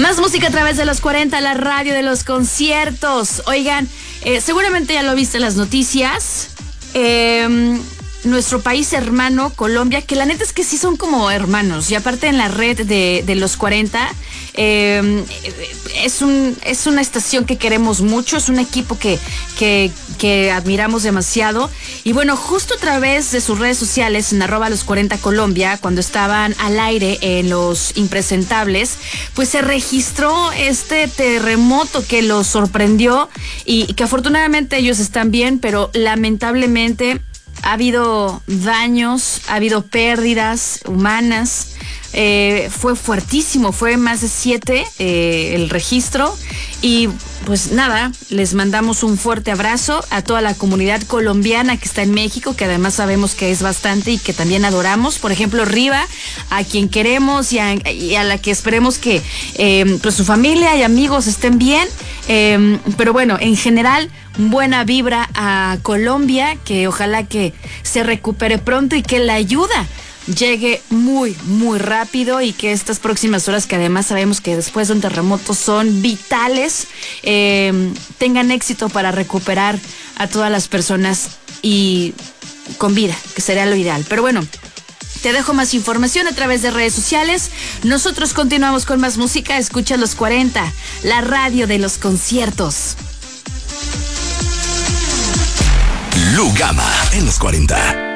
Más música a través de los 40, la radio de los conciertos. Oigan, seguramente ya lo viste en las noticias. Nuestro país hermano, Colombia, que la neta es que sí son como hermanos. Y aparte en la red de los 40, es una estación que queremos mucho, es un equipo que admiramos demasiado. Y bueno, justo a través de sus redes sociales, en @los40Colombia, cuando estaban al aire en Los Impresentables, pues se registró este terremoto que los sorprendió y que afortunadamente ellos están bien, pero lamentablemente ha habido daños, ha habido pérdidas humanas. Fue fuertísimo, fue más de 7 el registro. Y pues nada, les mandamos un fuerte abrazo a toda la comunidad colombiana que está en México, que además sabemos que es bastante y que también adoramos. Por ejemplo, Riva, a quien queremos y a la que esperemos que pues su familia y amigos estén bien. Pero bueno, en general, buena vibra a Colombia, que ojalá que se recupere pronto y que la ayuda llegue muy, muy rápido y que estas próximas horas, que además sabemos que después de un terremoto son vitales, tengan éxito para recuperar a todas las personas y con vida, que sería lo ideal. Pero bueno, te dejo más información a través de redes sociales. Nosotros continuamos con más música. Escucha Los 40, la radio de los conciertos. Lugama en Los 40.